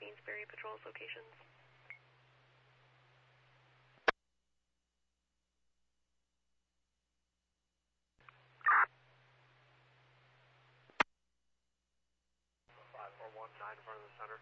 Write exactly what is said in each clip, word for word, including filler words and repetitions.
Queensbury patrols locations. five four one nine in front of the center.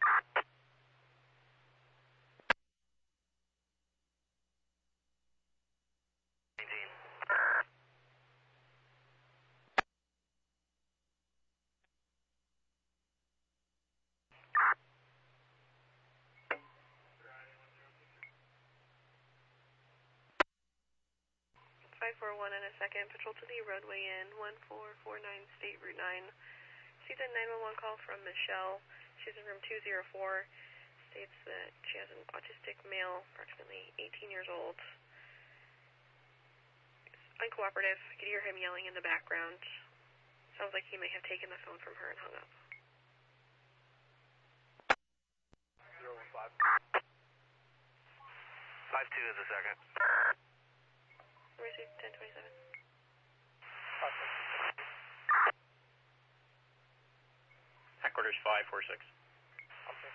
five four one in a second, patrol to the roadway in one four four nine State Route nine. Received a nine one one call from Michelle. She's in room two oh four. States that she has an autistic male, approximately eighteen years old. Uncooperative. I could hear him yelling in the background. Sounds like he may have taken the phone from her and hung up. zero one five. five two is a second. Received ten twenty-seven. Headquarters five four six. Okay.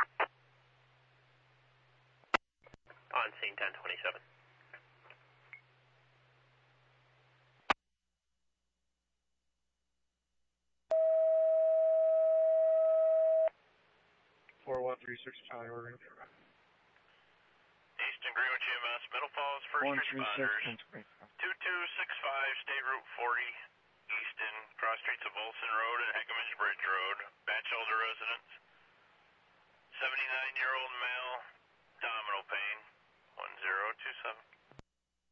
On scene ten twenty-seven. four one three six Charlie, Oregon. Eastern Greenwich E M S, Middle Falls, first responders. two two six five State Route forty, Easton, cross streets of Olson Road and Heckamage Bridge Road, Batchelder residence. seventy-nine-year-old male, abdominal pain.